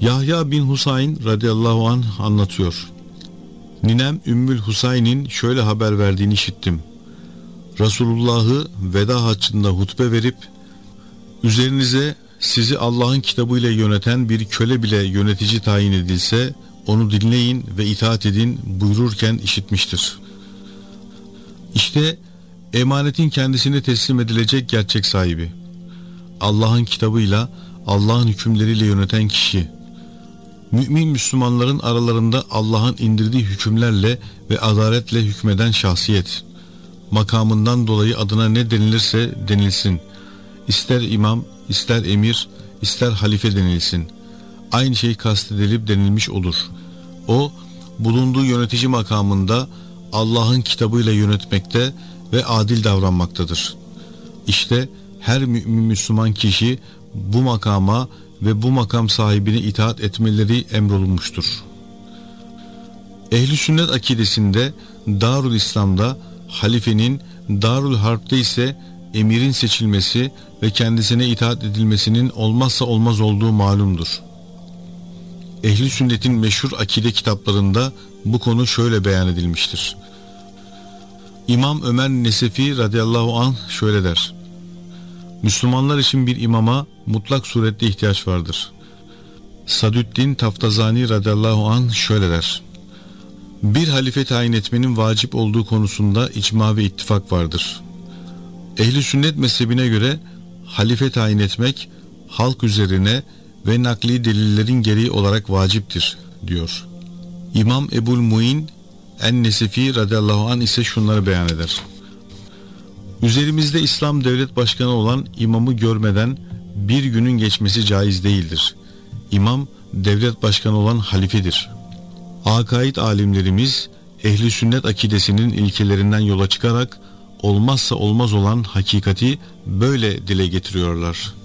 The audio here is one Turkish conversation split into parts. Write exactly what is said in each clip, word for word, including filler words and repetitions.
Yahya bin Husayn radıyallahu anh anlatıyor. Ninem Ümmül Husayn'in şöyle haber verdiğini işittim. Resulullah'ı veda haccında hutbe verip, üzerinize sizi Allah'ın kitabıyla yöneten bir köle bile yönetici tayin edilse onu dinleyin ve itaat edin buyururken işitmiştir. İşte emanetin kendisine teslim edilecek gerçek sahibi, Allah'ın kitabıyla, Allah'ın hükümleriyle yöneten kişi, mümin Müslümanların aralarında Allah'ın indirdiği hükümlerle ve adaletle hükmeden şahsiyet, makamından dolayı adına ne denilirse denilsin, ister imam, ister emir, ister halife denilsin, aynı şey kastedilip denilmiş olur. O, bulunduğu yönetici makamında Allah'ın kitabıyla yönetmekte ve adil davranmaktadır. İşte her mümin Müslüman kişi bu makama ve bu makam sahibine itaat etmeleri emrolunmuştur. Ehl-i sünnet akidesinde Darül İslam'da halifenin, Darül Harp'te ise emirin seçilmesi ve kendisine itaat edilmesinin olmazsa olmaz olduğu malumdur. Ehl-i sünnetin meşhur akide kitaplarında bu konu şöyle beyan edilmiştir. İmam Ömer Nesefi radıyallahu anh şöyle der: Müslümanlar için bir imama mutlak surette ihtiyaç vardır. Sadüddin Taftazani radıyallahu anh şöyle der: Bir halife tayin etmenin vacip olduğu konusunda icma ve ittifak vardır. Ehl-i sünnet mezhebine göre halife tayin etmek halk üzerine ve nakli delillerin gereği olarak vaciptir diyor. İmam Ebul Muin En-Nesefi radıyallahu anh ise şunları beyan eder. Üzerimizde İslam devlet başkanı olan imamı görmeden bir günün geçmesi caiz değildir. İmam devlet başkanı olan halifedir. Akaid alimlerimiz ehli sünnet akidesinin ilkelerinden yola çıkarak olmazsa olmaz olan hakikati böyle dile getiriyorlar.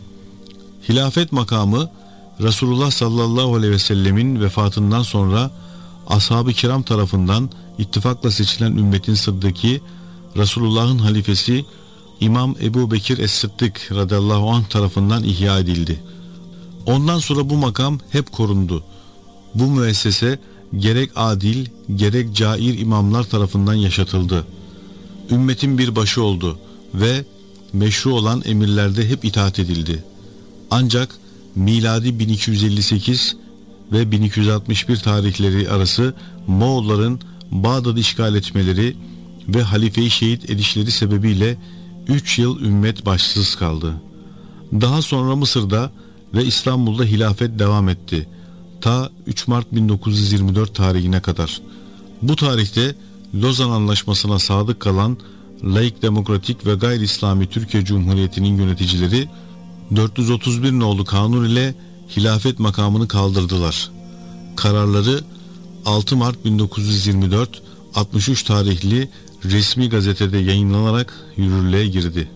Hilafet makamı Resulullah sallallahu aleyhi ve sellemin vefatından sonra ashab-ı kiram tarafından ittifakla seçilen ümmetin sıddıki Resulullah'ın halifesi İmam Ebu Bekir Es-Sıddık radıyallahu anh tarafından ihya edildi. Ondan sonra bu makam hep korundu. Bu müessese gerek adil gerek cair imamlar tarafından yaşatıldı. Ümmetin bir başı oldu ve meşru olan emirlerde hep itaat edildi. Ancak miladi bin iki yüz elli sekiz ve bin iki yüz altmış bir tarihleri arası Moğolların Bağdat'ı işgal etmeleri ve halifeyi şehit edişleri sebebiyle üç yıl ümmet başsız kaldı. Daha sonra Mısır'da ve İstanbul'da hilafet devam etti. Ta üç Mart bin dokuz yüz yirmi dört tarihine kadar. Bu tarihte Lozan Anlaşması'na sadık kalan laik, demokratik ve gayri İslami Türkiye Cumhuriyeti'nin yöneticileri dört yüz otuz bir nolu kanun ile hilafet makamını kaldırdılar. Kararları altı Mart bin dokuz yüz yirmi dört altmış üç tarihli resmi gazetede yayınlanarak yürürlüğe girdi.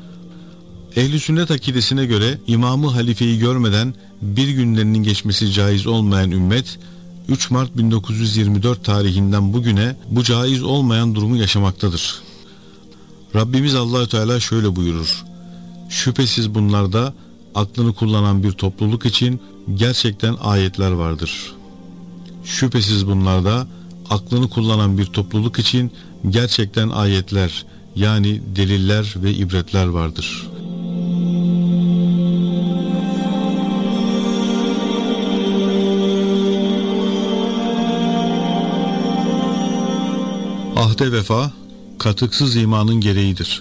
Ehl-i sünnet akidesine göre imamı halifeyi görmeden bir günlerinin geçmesi caiz olmayan ümmet üç Mart bin dokuz yüz yirmi dört tarihinden bugüne bu caiz olmayan durumu yaşamaktadır. Rabbimiz Allahü Teala şöyle buyurur: Şüphesiz bunlarda aklını kullanan bir topluluk için gerçekten ayetler vardır. Şüphesiz bunlarda aklını kullanan bir topluluk için gerçekten ayetler, yani deliller ve ibretler vardır. Ahde vefa, katıksız imanın gereğidir.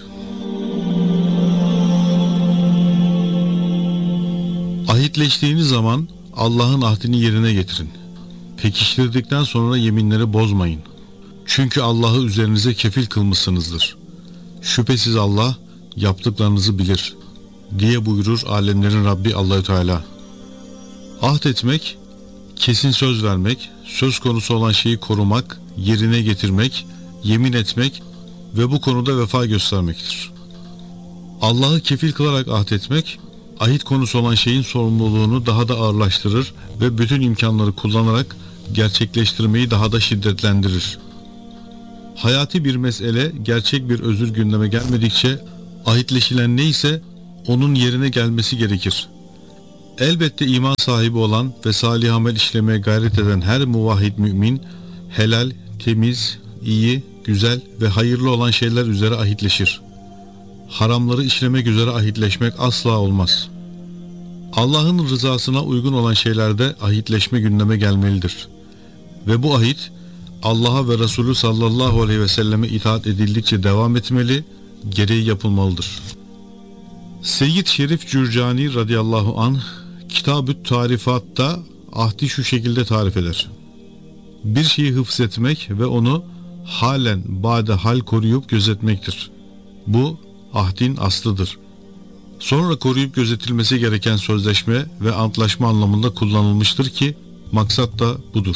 Ahitleştiğiniz zaman Allah'ın ahdini yerine getirin. Pekiştirdikten sonra yeminleri bozmayın. Çünkü Allah'ı üzerinize kefil kılmışsınızdır. Şüphesiz Allah yaptıklarınızı bilir diye buyurur alemlerin Rabbi Allahü Teala. Ahd etmek, kesin söz vermek, söz konusu olan şeyi korumak, yerine getirmek, yemin etmek ve bu konuda vefa göstermektir. Allah'ı kefil kılarak ahd etmek, ahit konusu olan şeyin sorumluluğunu daha da ağırlaştırır ve bütün imkanları kullanarak gerçekleştirmeyi daha da şiddetlendirir. Hayati bir mesele, gerçek bir özür gündeme gelmedikçe ahitleşilen neyse onun yerine gelmesi gerekir. Elbette iman sahibi olan ve salih amel işlemeye gayret eden her muvahhid mümin, helal, temiz, iyi, güzel ve hayırlı olan şeyler üzere ahitleşir. Haramları işlemek üzere ahitleşmek asla olmaz. Allah'ın rızasına uygun olan şeylerde ahitleşme gündeme gelmelidir. Ve bu ahit, Allah'a ve Resulü sallallahu aleyhi ve selleme itaat edildikçe devam etmeli, gereği yapılmalıdır. Seyyid Şerif Cürcani radıyallahu anh, Kitab-ı Tarifat'ta ahdi şu şekilde tarif eder. Bir şeyi hıfzetmek ve onu halen bade hal koruyup gözetmektir. Bu ahdin aslıdır. Sonra koruyup gözetilmesi gereken sözleşme ve antlaşma anlamında kullanılmıştır ki maksat da budur.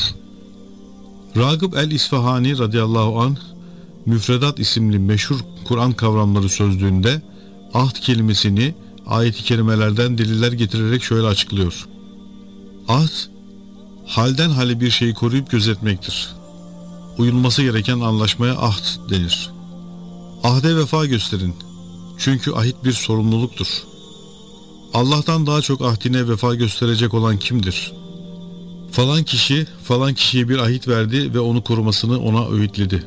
Ragıb el-İsfahani radıyallahu anh, Müfredat isimli meşhur Kur'an kavramları sözlüğünde ahd kelimesini ayet-i kerimelerden deliller getirerek şöyle açıklıyor. Ahd, halden hale bir şeyi koruyup gözetmektir. Uyulması gereken anlaşmaya ahd denir. Ahde vefa gösterin. Çünkü ahit bir sorumluluktur. Allah'tan daha çok ahdine vefa gösterecek olan kimdir? Falan kişi falan kişiye bir ahit verdi ve onu korumasını ona öğütledi.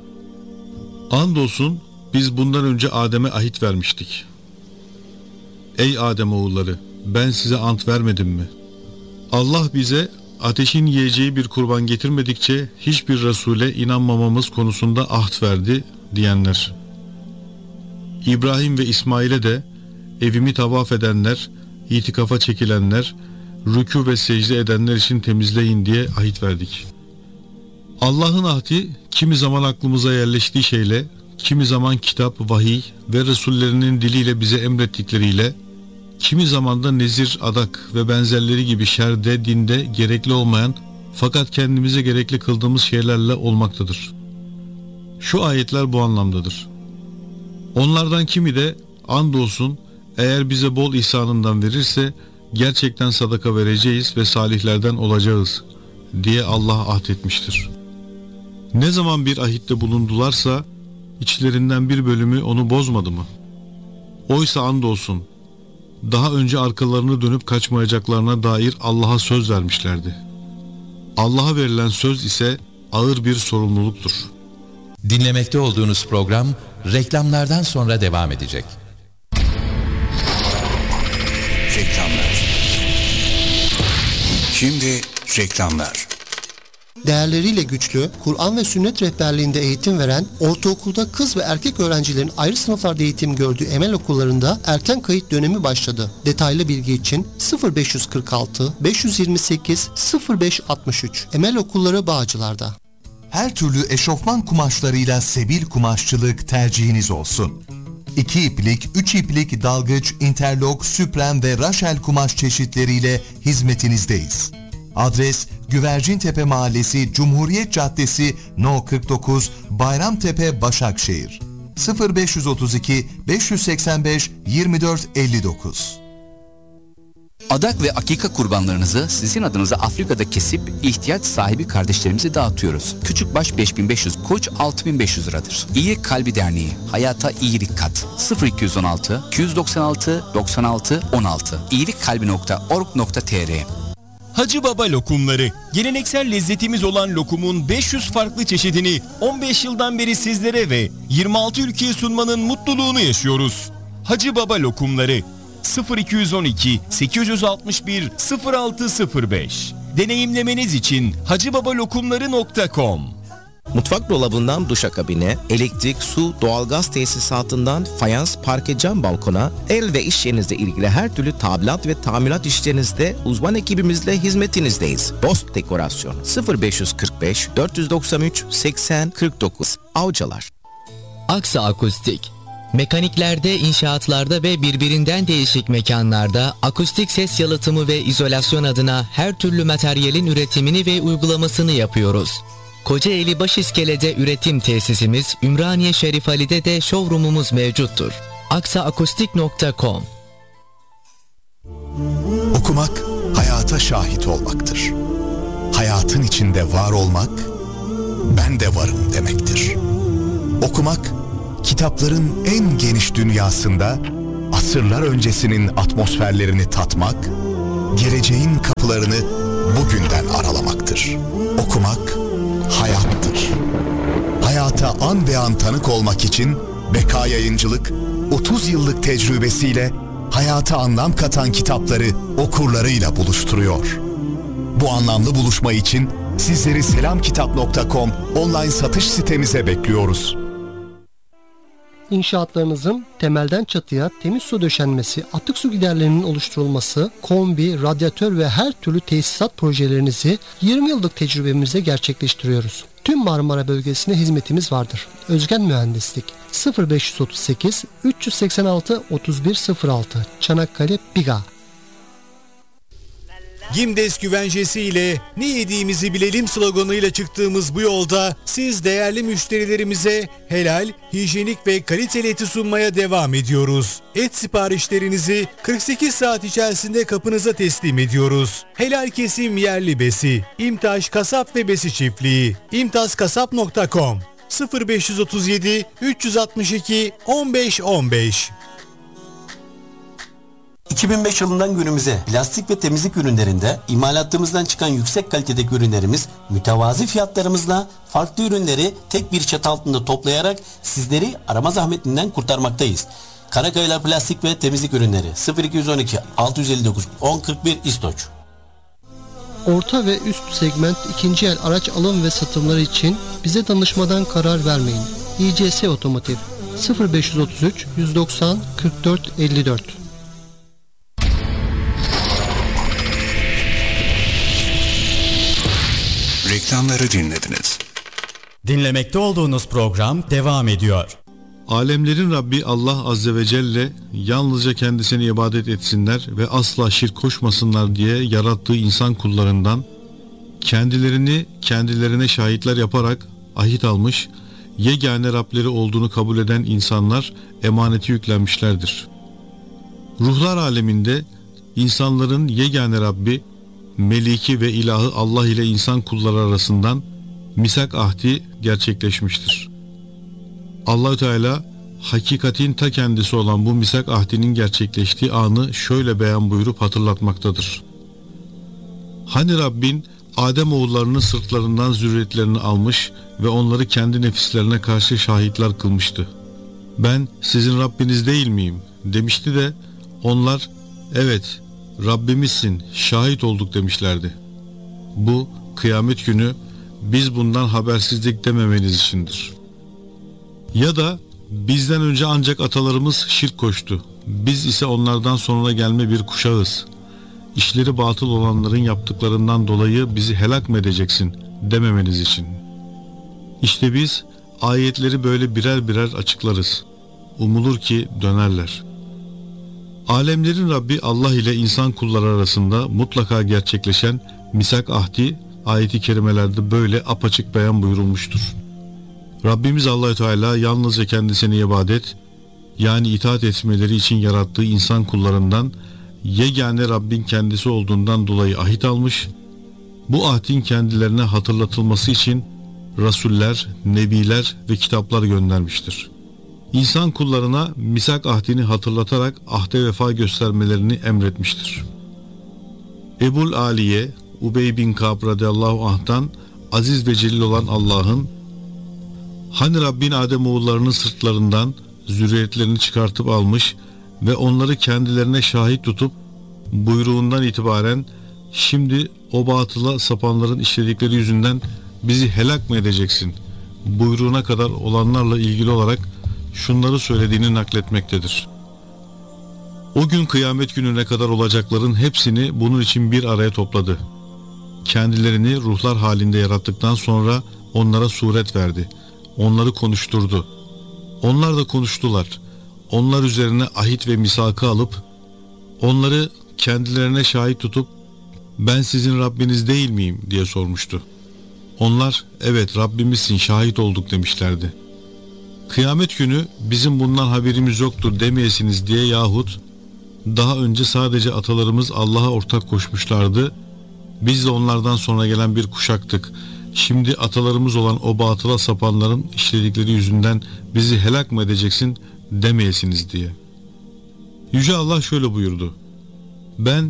Andolsun biz bundan önce Adem'e ahit vermiştik. Ey Adem oğulları, ben size ant vermedim mi? Allah bize ateşin yiyeceği bir kurban getirmedikçe hiçbir Resul'e inanmamamız konusunda ahd verdi diyenler. İbrahim ve İsmail'e de evimi tavaf edenler, itikafa çekilenler, rükû ve secde edenler için temizleyin diye ahit verdik. Allah'ın ahdi kimi zaman aklımıza yerleştiği şeyle, kimi zaman kitap, vahiy ve Resullerinin diliyle bize emrettikleriyle, kimi zaman da nezir, adak ve benzerleri gibi şerde, dinde gerekli olmayan fakat kendimize gerekli kıldığımız şeylerle olmaktadır. Şu ayetler bu anlamdadır. Onlardan kimi de andolsun eğer bize bol ihsanından verirse gerçekten sadaka vereceğiz ve salihlerden olacağız diye Allah ahdetmiştir. Ne zaman bir ahitte bulundularsa içlerinden bir bölümü onu bozmadı mı? Oysa andolsun daha önce arkalarını dönüp kaçmayacaklarına dair Allah'a söz vermişlerdi. Allah'a verilen söz ise ağır bir sorumluluktur. Dinlemekte olduğunuz program reklamlardan sonra devam edecek. Reklamlar. Şimdi reklamlar. Değerleriyle güçlü, Kur'an ve sünnet rehberliğinde eğitim veren, ortaokulda kız ve erkek öğrencilerin ayrı sınıflarda eğitim gördüğü Emel okullarında erken kayıt dönemi başladı. Detaylı bilgi için sıfır beş kırk altı beş yüz yirmi sekiz sıfır beş altmış üç Emel Okulları Bağcılar'da. Her türlü eşofman kumaşlarıyla Sebil Kumaşçılık tercihiniz olsun. İki iplik, üç iplik, dalgıç, interlok, süpren ve raşel kumaş çeşitleriyle hizmetinizdeyiz. Adres Güvercintepe Mahallesi, Cumhuriyet Caddesi, No kırk dokuz, Bayramtepe, Başakşehir. sıfır beş otuz iki beş seksen beş yirmi dört elli dokuz. Adak ve akika kurbanlarınızı sizin adınıza Afrika'da kesip ihtiyaç sahibi kardeşlerimize dağıtıyoruz. Küçükbaş beş bin beş yüz, koç altı bin beş yüz liradır. İyi Kalbi Derneği, hayata iyilik kat. sıfır iki on altı iki yüz doksan altı doksan altı on altı iyilikkalbi nokta org nokta tr. Hacı Baba lokumları. Geleneksel lezzetimiz olan lokumun beş yüz farklı çeşidini on beş yıldan beri sizlere ve yirmi altı ülkeye sunmanın mutluluğunu yaşıyoruz. Hacı Baba lokumları. sıfır iki on iki sekiz yüz altmış bir sıfır altı sıfır beş. Deneyimlemeniz için hacıbabalokumları nokta com. Mutfak dolabından duşakabine, elektrik, su, doğalgaz tesisatından fayans, parke, cam balkona, el ve iş yerinizle ilgili her türlü tadilat ve tamirat işlerinizde uzman ekibimizle hizmetinizdeyiz. Bost Dekorasyon sıfır beş kırk beş dört doksan üç seksen kırk dokuz Avcılar. Aksa Akustik. Mekaniklerde, inşaatlarda ve birbirinden değişik mekanlarda akustik ses yalıtımı ve izolasyon adına her türlü materyalin üretimini ve uygulamasını yapıyoruz. Kocaeli Başiskele'de üretim tesisimiz, Ümraniye Şerif Ali'de de showroomumuz mevcuttur. aksa akustik nokta com. Okumak, hayata şahit olmaktır. Hayatın içinde var olmak, ben de varım demektir. Okumak, kitapların en geniş dünyasında asırlar öncesinin atmosferlerini tatmak, geleceğin kapılarını bugünden aralamaktır. Okumak hayattır. Hayata an be an tanık olmak için Beka Yayıncılık otuz yıllık tecrübesiyle hayata anlam katan kitapları okurlarıyla buluşturuyor. Bu anlamlı buluşma için sizleri selamkitap nokta com online satış sitemize bekliyoruz. İnşaatlarınızın temelden çatıya temiz su döşenmesi, atık su giderlerinin oluşturulması, kombi, radyatör ve her türlü tesisat projelerinizi yirmi yıllık tecrübemizle gerçekleştiriyoruz. Tüm Marmara bölgesine hizmetimiz vardır. Özgen Mühendislik sıfır beş otuz sekiz üç seksen altı otuz bir sıfır altı Çanakkale Biga. Gimdes güvencesi ile ne yediğimizi bilelim sloganıyla çıktığımız bu yolda siz değerli müşterilerimize helal, hijyenik ve kaliteli eti sunmaya devam ediyoruz. Et siparişlerinizi kırk sekiz saat içerisinde kapınıza teslim ediyoruz. Helal kesim yerli besi. İmtaş Kasap ve Besi Çiftliği. imtaz kasap nokta com sıfır beş otuz yedi üç altı iki on beş on beş. iki bin beş yılından günümüze plastik ve temizlik ürünlerinde imalatımızdan çıkan yüksek kalitedeki ürünlerimiz mütevazi fiyatlarımızla farklı ürünleri tek bir çatı altında toplayarak sizleri arama zahmetinden kurtarmaktayız. Karakayalar Plastik ve Temizlik Ürünleri sıfır iki on iki altı yüz elli dokuz on kırk bir İstoç. Orta ve üst segment ikinci el araç alım ve satımları için bize danışmadan karar vermeyin. İ C S Otomotiv sıfır beş otuz üç yüz doksan kırk dört elli dört. Reklamları dinlediniz. Dinlemekte olduğunuz program devam ediyor. Alemlerin Rabbi Allah Azze ve Celle yalnızca kendisine ibadet etsinler ve asla şirk koşmasınlar diye yarattığı insan kullarından kendilerini kendilerine şahitler yaparak ahit almış, yegane Rableri olduğunu kabul eden insanlar emaneti yüklenmişlerdir. Ruhlar aleminde insanların yegane Rabbi, Meliki ve ilahı Allah ile insan kulları arasından misak ahdi gerçekleşmiştir. Allah-u Teala hakikatin ta kendisi olan bu misak ahdinin gerçekleştiği anı şöyle beyan buyurup hatırlatmaktadır. Hani Rabbin Adem oğullarının sırtlarından zürriyetlerini almış ve onları kendi nefislerine karşı şahitler kılmıştı. Ben sizin Rabbiniz değil miyim demişti de onlar evet Rabbimizsin şahit olduk demişlerdi. Bu kıyamet günü biz bundan habersizlik dememeniz içindir. Ya da bizden önce ancak atalarımız şirk koştu. Biz ise onlardan sonra gelme bir kuşağız. İşleri batıl olanların yaptıklarından dolayı bizi helak mı edeceksin dememeniz için. İşte biz ayetleri böyle birer birer açıklarız. Umulur ki dönerler. Alemlerin Rabbi Allah ile insan kulları arasında mutlaka gerçekleşen misak ahdi ayet-i kerimelerde böyle apaçık beyan buyurulmuştur. Rabbimiz Allah-u Teala yalnızca kendisine ibadet yani itaat etmeleri için yarattığı insan kullarından yegane Rabbin kendisi olduğundan dolayı ahit almış, bu ahdin kendilerine hatırlatılması için rasuller, nebiler ve kitaplar göndermiştir. İnsan kullarına misak ahdini hatırlatarak ahde vefa göstermelerini emretmiştir. Ebul Aliye, Ubey bin Ka'b radıyallahu anh'tan aziz ve celil olan Allah'ın hani Rabbin Adem oğullarının sırtlarından zürriyetlerini çıkartıp almış ve onları kendilerine şahit tutup buyruğundan itibaren şimdi o batıla sapanların işledikleri yüzünden bizi helak mı edeceksin buyruğuna kadar olanlarla ilgili olarak şunları söylediğini nakletmektedir. O gün kıyamet gününe kadar olacakların hepsini bunun için bir araya topladı. Kendilerini ruhlar halinde yarattıktan sonra onlara suret verdi. Onları konuşturdu. Onlar da konuştular. Onlar üzerine ahit ve misakı alıp onları kendilerine şahit tutup ben sizin Rabbiniz değil miyim diye sormuştu. Onlar evet Rabbimizsin şahit olduk demişlerdi. Kıyamet günü bizim bundan haberimiz yoktur demeyesiniz diye yahut daha önce sadece atalarımız Allah'a ortak koşmuşlardı. Biz de onlardan sonra gelen bir kuşaktık. Şimdi atalarımız olan o batıla sapanların işledikleri yüzünden bizi helak mı edeceksin demeyesiniz diye. Yüce Allah şöyle buyurdu. Ben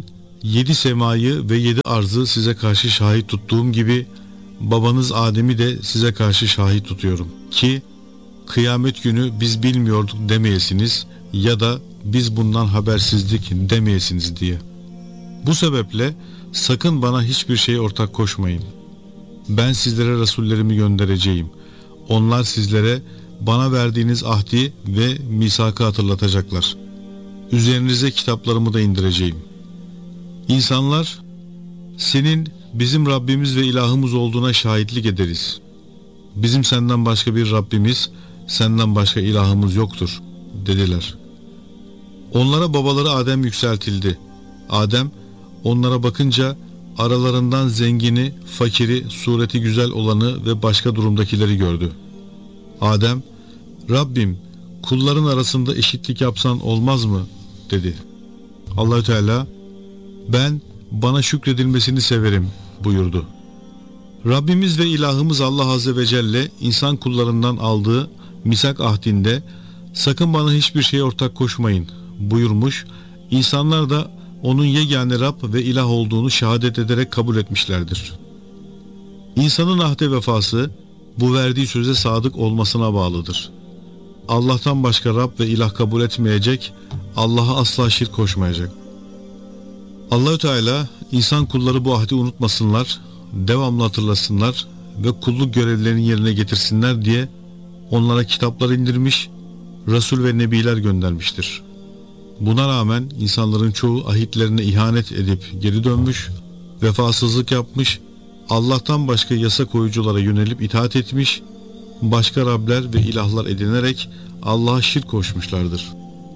yedi semayı ve yedi arzı size karşı şahit tuttuğum gibi babanız Adem'i de size karşı şahit tutuyorum ki kıyamet günü biz bilmiyorduk demeyesiniz ya da biz bundan habersizdik demeyesiniz diye. Bu sebeple sakın bana hiçbir şeye ortak koşmayın. Ben sizlere rasullerimi göndereceğim. Onlar sizlere bana verdiğiniz ahdi ve misakı hatırlatacaklar. Üzerinize kitaplarımı da indireceğim. İnsanlar senin bizim Rabbimiz ve ilahımız olduğuna şahitlik ederiz. Bizim senden başka bir Rabbimiz, senden başka ilahımız yoktur dediler. Onlara babaları Adem yükseltildi. Adem onlara bakınca aralarından zengini, fakiri, sureti güzel olanı ve başka durumdakileri gördü. Adem, Rabbim kulların arasında eşitlik yapsan olmaz mı? dedi. Allahü Teala, ben bana şükredilmesini severim buyurdu. Rabbimiz ve ilahımız Allah Azze ve Celle insan kullarından aldığı misak ahdinde sakın bana hiçbir şeye ortak koşmayın buyurmuş. İnsanlar da onun yegane Rab ve ilah olduğunu şehadet ederek kabul etmişlerdir. İnsanın ahde vefası bu verdiği söze sadık olmasına bağlıdır. Allah'tan başka Rab ve ilah kabul etmeyecek, Allah'a asla şirk koşmayacak. Allahü Teala insan kulları bu ahdi unutmasınlar, devamlı hatırlasınlar ve kulluk görevlerini yerine getirsinler diye onlara kitaplar indirmiş, Resul ve Nebiler göndermiştir. Buna rağmen insanların çoğu ahitlerine ihanet edip geri dönmüş, vefasızlık yapmış, Allah'tan başka yasa koyuculara yönelip itaat etmiş, başka Rabler ve ilahlar edinerek Allah'a şirk koşmuşlardır.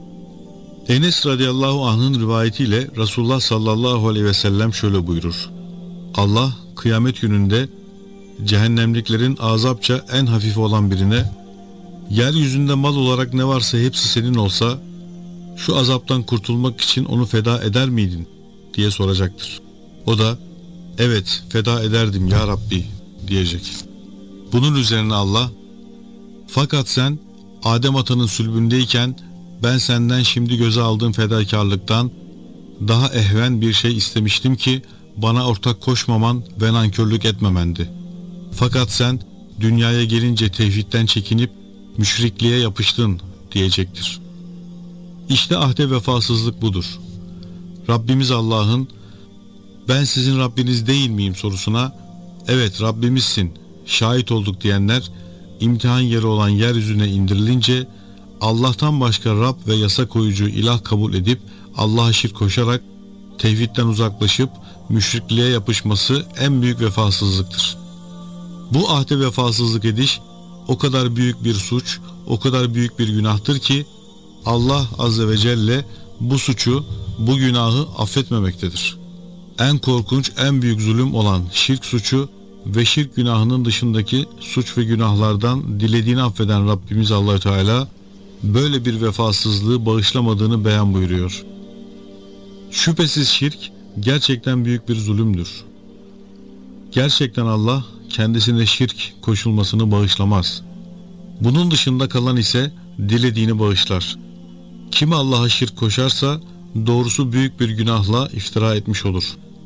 Enes radıyallahu anh'ın rivayetiyle Resulullah sallallahu aleyhi ve sellem şöyle buyurur. Allah kıyamet gününde cehennemliklerin azapça en hafif olan birine, yeryüzünde mal olarak ne varsa hepsi senin olsa şu azaptan kurtulmak için onu feda eder miydin diye soracaktır. O da evet feda ederdim ya Rabbi diyecek. Bunun üzerine Allah, fakat sen Adem atanın sülbündeyken ben senden şimdi göze aldığım fedakarlıktan daha ehven bir şey istemiştim ki bana ortak koşmaman ve nankörlük etmemendi. Fakat sen dünyaya gelince tevhidden çekinip müşrikliğe yapıştın diyecektir. İşte ahde vefasızlık budur. Rabbimiz Allah'ın ben sizin Rabbiniz değil miyim sorusuna evet Rabbimizsin, şahit olduk diyenler imtihan yeri olan yeryüzüne indirilince Allah'tan başka Rab ve yasa koyucu ilah kabul edip Allah'a şirk koşarak tevhidden uzaklaşıp müşrikliğe yapışması en büyük vefasızlıktır. Bu ahde vefasızlık ediş o kadar büyük bir suç, o kadar büyük bir günahtır ki Allah Azze ve Celle bu suçu, bu günahı affetmemektedir. En korkunç, en büyük zulüm olan şirk suçu ve şirk günahının dışındaki suç ve günahlardan dilediğini affeden Rabbimiz Allahü Teala böyle bir vefasızlığı bağışlamadığını beyan buyuruyor. Şüphesiz şirk gerçekten büyük bir zulümdür. Gerçekten Allah kendisine şirk koşulmasını bağışlamaz. Bunun dışında kalan ise dilediğini bağışlar. Kim Allah'a şirk koşarsa doğrusu büyük bir günahla iftira etmiş olur.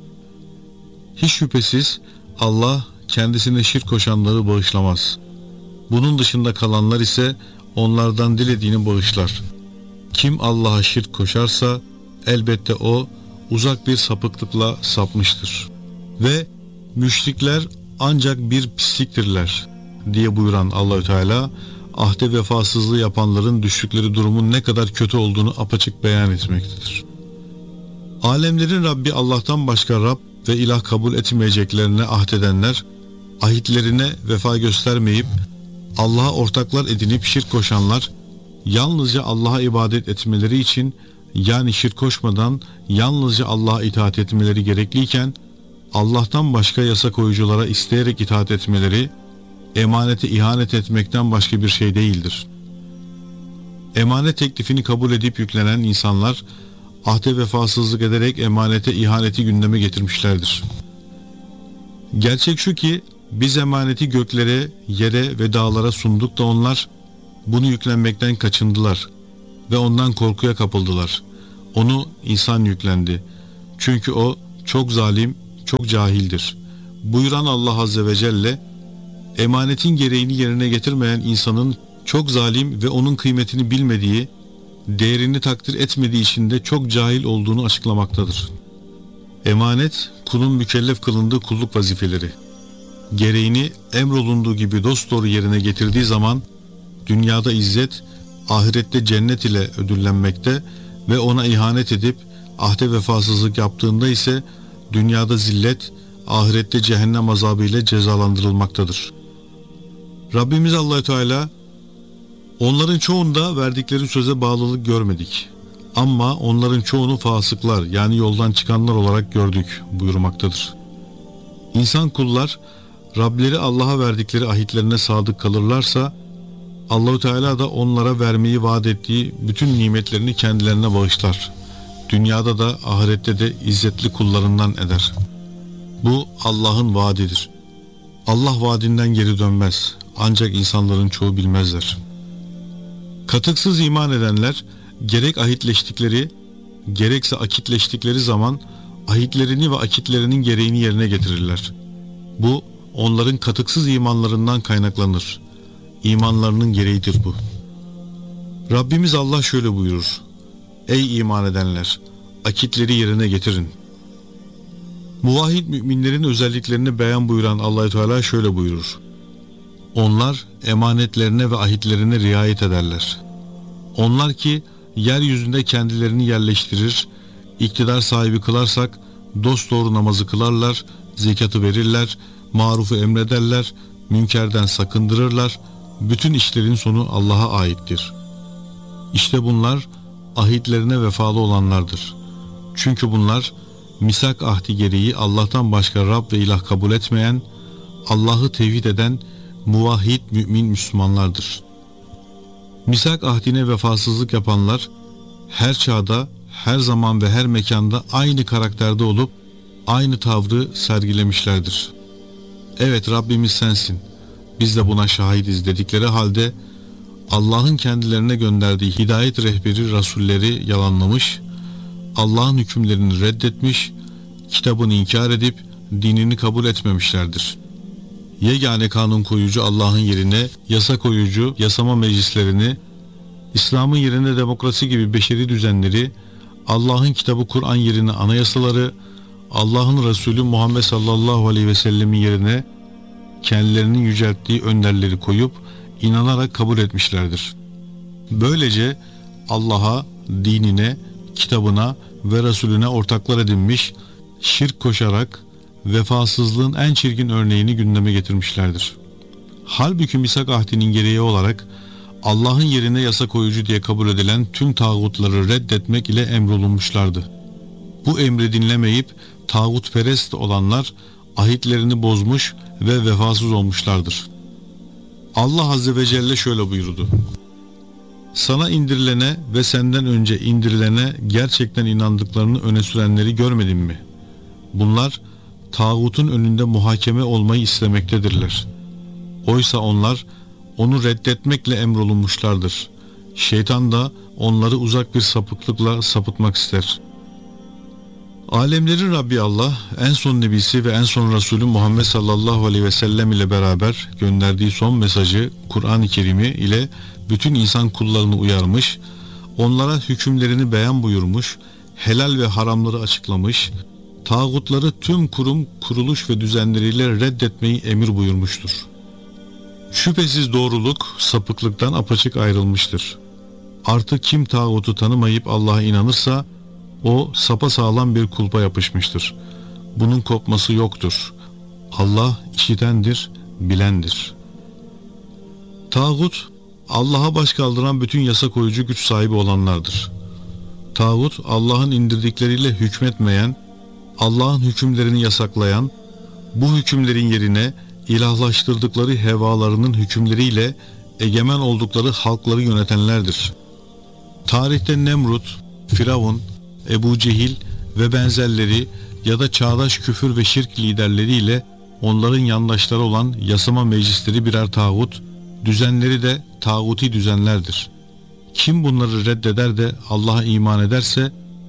Hiç şüphesiz Allah kendisine şirk koşanları bağışlamaz. Bunun dışında kalanlar ise onlardan dilediğini bağışlar. Kim Allah'a şirk koşarsa elbette o uzak bir sapıklıkla sapmıştır. Ve müşrikler ancak bir pisliktirler diye buyuran Allahü Teala ahde vefasızlığı yapanların düştükleri durumun ne kadar kötü olduğunu apaçık beyan etmektedir. Alemlerin Rabbi Allah'tan başka Rab ve ilah kabul etmeyeceklerine ahdedenler, ahitlerine vefa göstermeyip Allah'a ortaklar edinip şirk koşanlar, yalnızca Allah'a ibadet etmeleri için, yani şirk koşmadan yalnızca Allah'a itaat etmeleri gerekliyken, Allah'tan başka yasa koyuculara isteyerek itaat etmeleri, emanete ihanet etmekten başka bir şey değildir. Emanet teklifini kabul edip yüklenen insanlar, ahde vefasızlık ederek emanete ihaneti gündeme getirmişlerdir. Gerçek şu ki, biz emaneti göklere, yere ve dağlara sunduk da onlar bunu yüklenmekten kaçındılar ve ondan korkuya kapıldılar. Onu insan yüklendi. Çünkü o çok zalim, çok cahildir. Buyuran Allah Azze ve Celle, emanetin gereğini yerine getirmeyen insanın çok zalim ve onun kıymetini bilmediği, değerini takdir etmediği için de çok cahil olduğunu açıklamaktadır. Emanet, kulun mükellef kılındığı kulluk vazifeleri. Gereğini emrolunduğu gibi dosdoğru yerine getirdiği zaman, dünyada izzet, ahirette cennet ile ödüllenmekte ve ona ihanet edip ahde vefasızlık yaptığında ise dünyada zillet, ahirette cehennem azabı ile cezalandırılmaktadır. Rabbimiz Allah-u Teala, onların çoğunda verdikleri söze bağlılık görmedik. Ama onların çoğunu fasıklar, yani yoldan çıkanlar olarak gördük buyurmaktadır. İnsan kullar Rableri Allah'a verdikleri ahitlerine sadık kalırlarsa Allah-u Teala da onlara vermeyi vaat ettiği bütün nimetlerini kendilerine bağışlar. Dünyada da ahirette de izzetli kullarından eder. Bu Allah'ın vaadidir. Allah vaadinden geri dönmez. Ancak insanların çoğu bilmezler. Katıksız iman edenler gerek ahitleştikleri, gerekse akitleştikleri zaman ahitlerini ve akitlerinin gereğini yerine getirirler. Bu onların katıksız imanlarından kaynaklanır. İmanlarının gereğidir bu. Rabbimiz Allah şöyle buyurur: Ey iman edenler! Akitleri yerine getirin. Muvahhid müminlerin özelliklerini beyan buyuran Allah-u Teala şöyle buyurur: Onlar emanetlerine ve ahitlerine riayet ederler. Onlar ki yeryüzünde kendilerini yerleştirir, iktidar sahibi kılarsak dosdoğru namazı kılarlar, zekatı verirler, marufu emrederler, münkerden sakındırırlar. Bütün işlerin sonu Allah'a aittir. İşte bunlar ahitlerine vefalı olanlardır. Çünkü bunlar misak ahdi gereği Allah'tan başka Rab ve ilah kabul etmeyen, Allah'ı tevhid eden muvahhid mümin Müslümanlardır. Misak ahdine vefasızlık yapanlar her çağda, her zaman ve her mekanda aynı karakterde olup aynı tavrı sergilemişlerdir. Evet, Rabbimiz sensin, biz de buna şahidiz dedikleri halde Allah'ın kendilerine gönderdiği hidayet rehberi rasulleri yalanlamış, Allah'ın hükümlerini reddetmiş, kitabını inkar edip dinini kabul etmemişlerdir. Yegane kanun koyucu Allah'ın yerine yasa koyucu yasama meclislerini, İslam'ın yerine demokrasi gibi beşeri düzenleri, Allah'ın kitabı Kur'an yerine anayasaları, Allah'ın Resulü Muhammed sallallahu aleyhi ve sellemin yerine kendilerinin yücelttiği önderleri koyup inanarak kabul etmişlerdir. Böylece Allah'a, dinine, kitabına ve Resulüne ortaklar edinmiş, şirk koşarak vefasızlığın en çirkin örneğini gündeme getirmişlerdir. Halbuki misak ahdinin gereği olarak Allah'ın yerine yasa koyucu diye kabul edilen tüm tağutları reddetmek ile emrolunmuşlardı. Bu emri dinlemeyip tağutperest olanlar ahitlerini bozmuş ve vefasız olmuşlardır. Allah Azze ve Celle şöyle buyurdu: Sana indirilene ve senden önce indirilene gerçekten inandıklarını öne sürenleri görmedin mi? Bunlar tağutun önünde muhakeme olmayı istemektedirler. Oysa onlar onu reddetmekle emrolunmuşlardır. Şeytan da onları uzak bir sapıklıkla sapıtmak ister. Alemlerin Rabbi Allah, en son Nebisi ve en son Resulü Muhammed sallallahu aleyhi ve sellem ile beraber gönderdiği son mesajı Kur'an-ı Kerim'i ile bütün insan kullarını uyarmış, onlara hükümlerini beyan buyurmuş, helal ve haramları açıklamış, tağutları tüm kurum, kuruluş ve düzenleriyle reddetmeyi emir buyurmuştur. Şüphesiz doğruluk sapıklıktan apaçık ayrılmıştır. Artık kim tağutu tanımayıp Allah'a inanırsa o sapasağlam bir kulpa yapışmıştır. Bunun kopması yoktur. Allah işitendir, bilendir. Tağut, Allah'a baş kaldıran bütün yasa koyucu güç sahibi olanlardır. Tağut, Allah'ın indirdikleriyle hükmetmeyen, Allah'ın hükümlerini yasaklayan, bu hükümlerin yerine ilahlaştırdıkları hevalarının hükümleriyle egemen oldukları halkları yönetenlerdir. Tarihte Nemrut, Firavun, Ebu Cehil ve benzerleri ya da çağdaş küfür ve şirk liderleriyle onların yandaşları olan yasama meclisleri birer tağut, düzenleri de tağuti düzenlerdir. Kim bunları reddeder de Allah'a iman ederse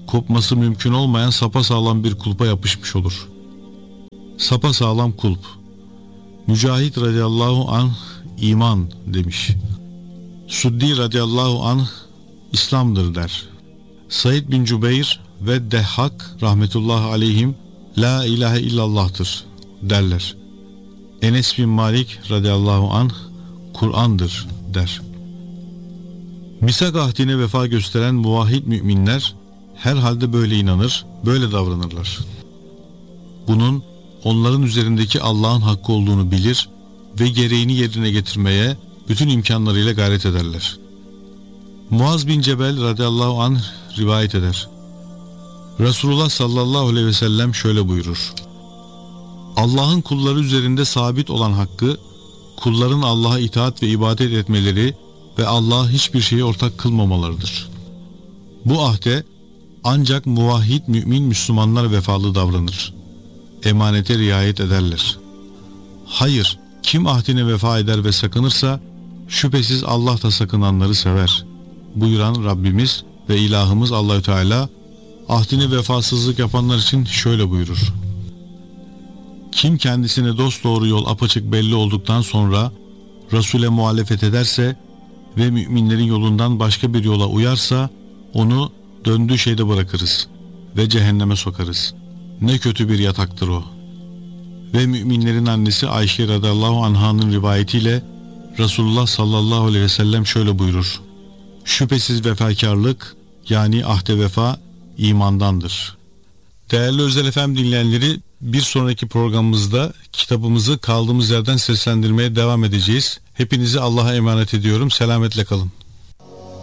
kopması mümkün olmayan sapasağlam bir kulpa yapışmış olur. Sapasağlam kulp. Mücahit radıyallahu anh iman demiş. Suddi radıyallahu anh İslam'dır der. Said bin Cübeyr ve Dehhak rahmetullahi aleyhim la ilahe illallah'tır derler. Enes bin Malik radıyallahu anh Kur'an'dır der. Misak ahdine vefa gösteren muvahhid müminler herhalde böyle inanır, böyle davranırlar. Bunun onların üzerindeki Allah'ın hakkı olduğunu bilir ve gereğini yerine getirmeye bütün imkanlarıyla gayret ederler. Muaz bin Cebel radıyallahu anh rivayet eder. Resulullah sallallahu aleyhi ve sellem şöyle buyurur. Allah'ın kulları üzerinde sabit olan hakkı, kulların Allah'a itaat ve ibadet etmeleri ve Allah'a hiçbir şeyi ortak kılmamalarıdır. Bu ahde ancak muvahhid mümin Müslümanlar vefalı davranır. Emanete riayet ederler. Hayır, kim ahdine vefa eder ve sakınırsa şüphesiz Allah da sakınanları sever. Buyuran Rabbimiz ve ilahımız Allahü Teala ahdine vefasızlık yapanlar için şöyle buyurur. Kim kendisine dosdoğru yol apaçık belli olduktan sonra Resul'e muhalefet ederse ve müminlerin yolundan başka bir yola uyarsa onu döndüğü şeyde bırakırız ve cehenneme sokarız. Ne kötü bir yataktır o. Ve müminlerin annesi Ayşe radıyallahu anh'ın rivayetiyle Resulullah sallallahu aleyhi ve sellem şöyle buyurur. Şüphesiz vefakarlık yani ahde vefa imandandır. Değerli Özel F M dinleyenleri, bir sonraki programımızda kitabımızı kaldığımız yerden seslendirmeye devam edeceğiz. Hepinizi Allah'a emanet ediyorum. Selametle kalın.